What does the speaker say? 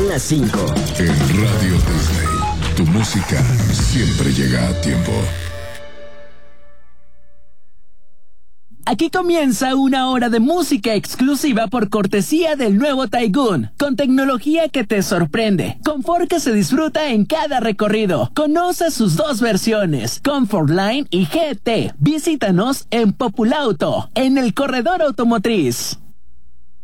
Son las 5. En Radio Disney, tu música siempre llega a tiempo. Aquí comienza una hora de música exclusiva por cortesía del nuevo Taigun, con tecnología que te sorprende, confort que se disfruta en cada recorrido. Conoce sus dos versiones, Comfort Line y GT. Visítanos en Populauto, en el corredor automotriz.